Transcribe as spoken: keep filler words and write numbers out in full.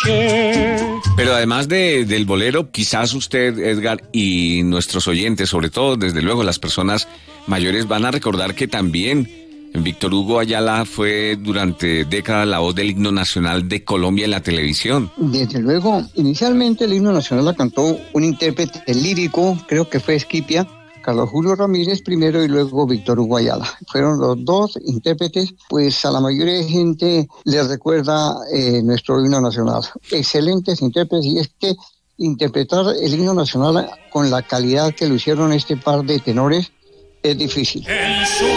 Pero además de, del bolero, quizás usted, Edgar, y nuestros oyentes, sobre todo, desde luego, las personas mayores, van a recordar que también Víctor Hugo Ayala fue durante décadas la voz del himno nacional de Colombia en la televisión. Desde luego, inicialmente el himno nacional la cantó un intérprete lírico, creo que fue Esquipia, Carlos Julio Ramírez primero y luego Víctor Hugo Ayala. Fueron los dos intérpretes, pues a la mayoría de gente les recuerda eh, nuestro himno nacional. Excelentes intérpretes, y es que interpretar el himno nacional con la calidad que lo hicieron este par de tenores es difícil.